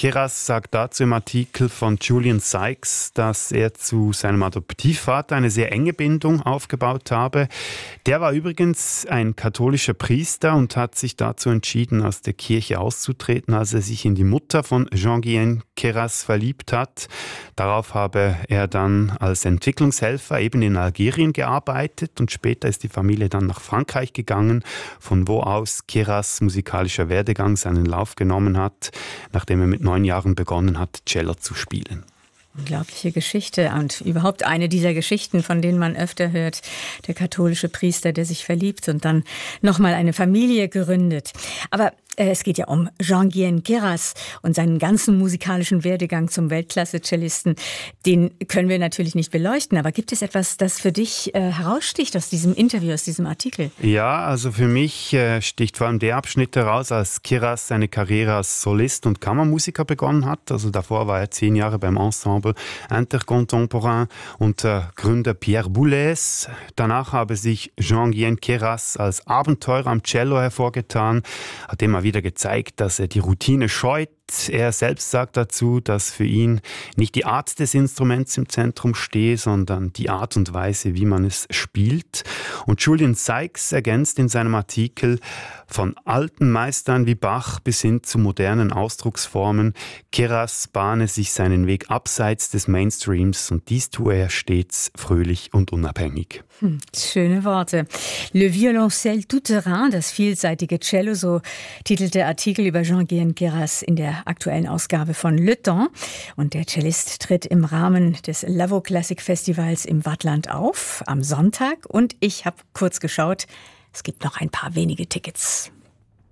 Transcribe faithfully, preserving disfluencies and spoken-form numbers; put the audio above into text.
Keras sagt dazu im Artikel von Julian Sykes, dass er zu seinem Adoptivvater eine sehr enge Bindung aufgebaut habe. Der war übrigens ein katholischer Priester und hat sich dazu entschieden, aus der Kirche auszutreten, als er sich in die Mutter von Jean-Guyen Keras verliebt hat. Darauf habe er dann als Entwicklungshelfer eben in Algerien gearbeitet und später ist die Familie dann nach Frankreich gegangen, von wo aus Keras musikalischer Werdegang seinen Lauf genommen hat, nachdem er mit neun Jahren begonnen hat, Cello zu spielen. Unglaubliche Geschichte und überhaupt eine dieser Geschichten, von denen man öfter hört. Der katholische Priester, der sich verliebt und dann nochmal eine Familie gründet. Aber äh, es geht ja um Jean-Guyen Keras und seinen ganzen musikalischen Werdegang zum Weltklasse-Cellisten. Den können wir natürlich nicht beleuchten, aber gibt es etwas, das für dich äh, heraussticht aus diesem Interview, aus diesem Artikel? Ja, also für mich äh, sticht vor allem der Abschnitt heraus, als Keras seine Karriere als Solist und Kammermusiker begonnen hat. Also davor war er zehn Jahre beim Ensemble Intercontemporain unter Gründer Pierre Boulez. Danach habe sich Jean-Guyen Keras als Abenteurer am Cello hervorgetan, hat immer wieder gezeigt, dass er die Routine scheut. Er selbst sagt dazu, dass für ihn nicht die Art des Instruments im Zentrum stehe, sondern die Art und Weise, wie man es spielt. Und Julian Sykes ergänzt in seinem Artikel: Von alten Meistern wie Bach bis hin zu modernen Ausdrucksformen, Keras bahne sich seinen Weg abseits des Mainstreams und dies tue er stets fröhlich und unabhängig. Hm, schöne Worte. Le Violoncelle tout-terrain, das vielseitige Cello, so titelt der Artikel über Jean-Guyen Keras in der aktuellen Ausgabe von Le Temps. Und der Cellist tritt im Rahmen des Lavo Classic Festivals im Waadtland auf am Sonntag. Und ich habe kurz geschaut, es gibt noch ein paar wenige Tickets.